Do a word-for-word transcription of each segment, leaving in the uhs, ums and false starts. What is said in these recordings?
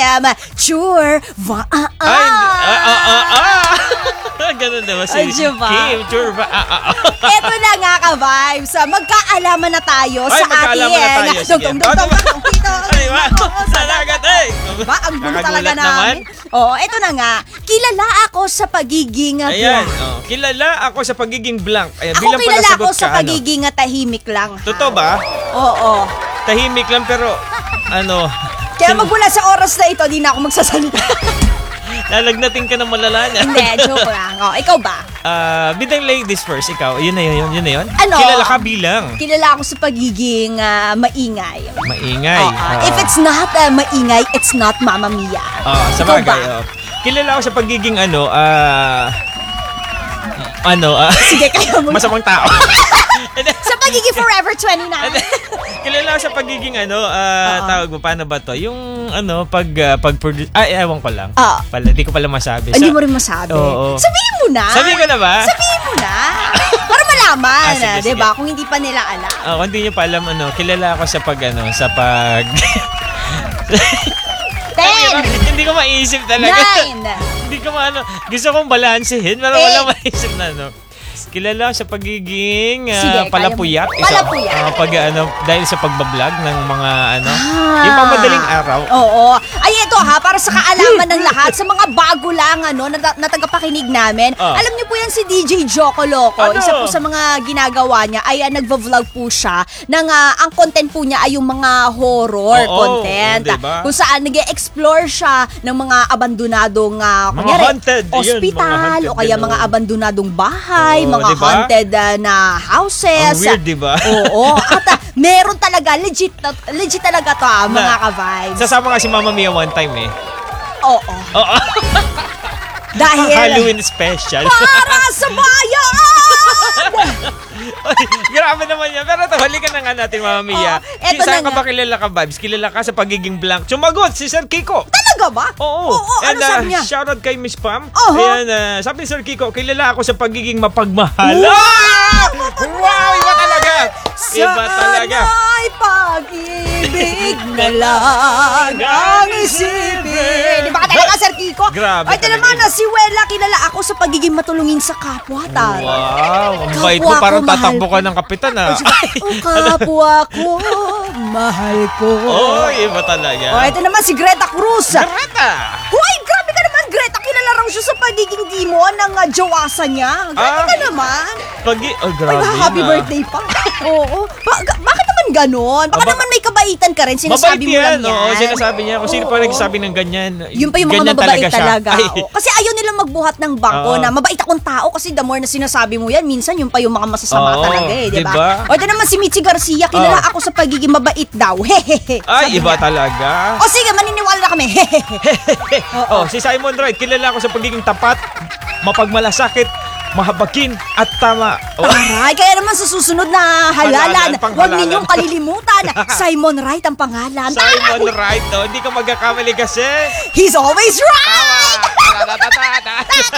Sure. Va ah, ah. Ay, ah, ah, ah, ah. Ganun naman si Ay, diba? Kim. Sure ba? Ah, ah, ah. Eto na nga ka-vibes. Magkaalaman na tayo Ay, sa magkaalaman na tayo. ating... Sige. Dugtong, dugtong, dugtong, dito. Ay, ba? Salagat eh. Ba, ang gulo talaga Kakagulat naman. namin. Oo, eto na nga. Kilala ako sa pagiging uh, Ayan. blank. Oh. Kilala ako sa pagiging blank. Ayan, Ako bilang pala kilala sagot ako sa ka, ano? pagiging uh, tahimik lang. ha? Totoo ba? Oo. Tahimik lang pero ano... Kaya sin- magmula sa oras na ito, di na ako magsasalita. Lalagnatin ka ng malala niya. Hindi, joke lang. O, ikaw ba? Ah, bidang ladies first, ikaw. Yun na yun, yun na yun. Ano? Kilala ka bilang Kilala ako sa pagiging uh, maingay. maingay. Oo. Ah. If it's not uh, maingay, it's not Mamma Mia. Ah, sa Ikaw bagay. ba? Oh. Kilala ko sa pagiging ano, ah... ano, ah... Sige, kayo mo. masamang tao. Sa pagiging Forever twenty-nine. Kilala ko sa pagiging ano, ah, Oo. tawag mo, paano ba to? Yung ano, pag, ah, pag-produce, ay, ewan ko lang. Oo. Pala, di ko pala masabi. Hindi Sa- mo rin masabi. Oo. Sabihin mo na. Sabihin ko na ba? Sabihin mo na. Para malaman, Ah, sige, ah, sige. 'di ba? Kung hindi pa nila alam. Ah, kung hindi nyo pa alam, ano, kilala ako sa pag, ano, sa pag... Ten. Hindi ko maisip talaga. Nine. Hindi ko maano. Gusto kong balansehin, pero Eight. wala maisip na, ano. Kilala sa pagiging ah, Sige, kaya mo. palapuyat. Isa- Palapuyat. ah, pag, ano, dahil sa pagbablog ng mga, ano, Ah. yung pang madaling araw. Oo. Ay, ito ha, para sa kaalaman ng lahat, sa mga bago lang, ano, na, na tagapakinig namin. Ah. Alam niyo po yan si D J Joko Loco. Ano? Isa po sa mga ginagawa niya ay uh, nagvo-vlog po siya ng ah, ang content po niya ay yung mga horror Oo, content. diba? Kung saan nag-explore siya ng mga abandonadong uh, Mga haunted, yun, hospital mga haunted o kaya din, mga oo. abandonadong bahay, Oo, mga diba? haunted uh, na houses. Ang weird, diba? Oo. At uh, meron talaga, legit, legit talaga to ah, mga Na- ka-vibes. Sasama nga si Mamma Mia one time eh. Oo. Oo. Dahil Halloween special. para sa bayan! Ay, grabe naman yan. Pero ito, halikan na nga natin, Mamma Mia. Oh, eto Saan na ka nga. ba kilala ka, Vibes? Kilala ka sa pagiging blank. Sumagot si Sir Kiko. Talaga ba? Oo. Oo, ano And uh, sabi niya? shoutout kay Miss Pam. Oho. Ayan, uh, sabi ni Sir Kiko, kilala ako sa pagiging mapagmahal. Wow! Wow! Iba talaga! Iba talaga. Sana'y pag-ibig na lang ang isipin. Di ba ka talaga, Sir Kiko? Grabe Ay, ito talaga. naman na si Wela, kilala ako sa pagiging matulungin sa kapwa, tal. Wow! Ang Kapwa bait mo, ko, parang mahal tatakbo ko. ka ng kapitan, ah. Ang kapwa ko, mahal ko. Oh, iba talaga. O, ito naman si Greta Cruz. Greta! Hoy, grabe ka naman, Greta. Kilala raw siya sa pagiging demon ng uh, jawasa niya. Grabe Ah. ka naman. Pagi... Oh, Ay, grabe happy yun, ah. birthday pa. Oo. Ba- ga- bakit naman ganon? Baka Aba- naman may kabaitan ka rin. Mabait Sinasabi mo lang yan, yan. oo. Sinasabi niya. Kung sino pa Oo. nagsasabi ng ganyan, Yun pa yung mga ganyan mababait siya. talaga. Ay, oo. Kasi ayaw nilang magbuhat ng bangko Oo. na mabait akong tao kasi the more na sinasabi mo yan, minsan yung pa yung mga masasama Oo, talaga eh, di ba? diba? O ito naman si Mitzi Garcia, kilala Oo. ako sa pagiging mabait daw. Hehehe. Ay, Sabi iba niya. talaga. O sige, maniniwala na kami. Hehehe. Oh, si Simon Wright, kilala ko sa pagiging tapat, mapagmalasakit, mahabakin, at tama. Oh, Aray, kaya naman sa susunod na halalan, Halalan, pang huwag halalan. ninyong kalilimutan. Simon Wright ang pangalan. Simon Wright, oh, hindi ka magkakamali kasi. He's always right! Tama!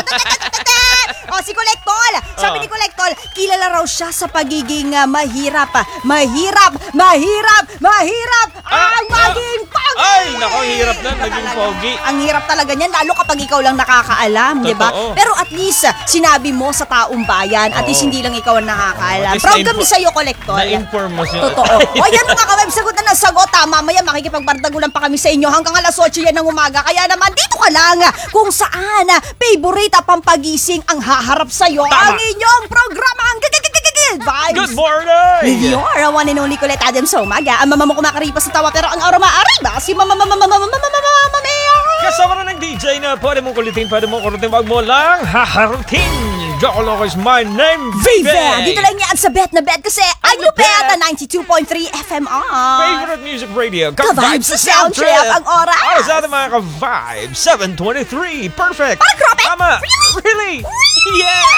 O, si Kolektol. Sabi Oh. ni Kolektol, kilala raw siya sa pagiging ah, mahirap. ah. Mahirap, mahirap, mahirap Ah, ang maging pogi! Ay, nako, hirap na, naging Talaga. pogi. Ang hirap talaga niyan, lalo kapag ikaw lang nakakaalam, di ba? Totoo. Pero at least, ah, sinabi mo sa taong bayan, at Oo. least hindi lang ikaw ang nakakaalam. At least Proud na-info- kami sa'yo, Kolektol. Na-inform mo siya. Totoo. O yan mga kaweb, sagot na ng sagot. Ha. Mamaya makikipagbardagulan pa kami sa inyo hanggang alas otso yan ng umaga. Kaya naman dito ka lang kung saan favorite pampagising ang haharap sa'yo. Tama. Ang inyong programa ang Good Vibes. Good morning! With your one and only Colette Adams sa umaga. Ang mama mo kumakaripas sa tawa pero ang araw maariba si mama mama mama mama mama mama Mayor. Kasama na ng D J na pwede mong kulitin, pwede mong kulitin, wag mo lang haharutin. Joko Loco is my name, Vive! Vive! Dito lang yan sa Bet na Bet kasi ang Ang Lupet Bet. ninety-two point three F M R. Favorite music radio, Ka-vibes sa sound trip. Ang oras. Oras natin mga ka-vibes, seven twenty-three. Perfect! Ah, grabe! Tama! Really? Yeah!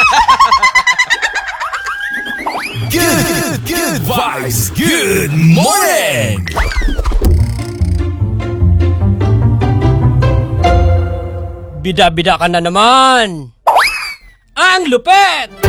Good, good vibes. Good morning. Bida-bida ka na naman! Ang lupet!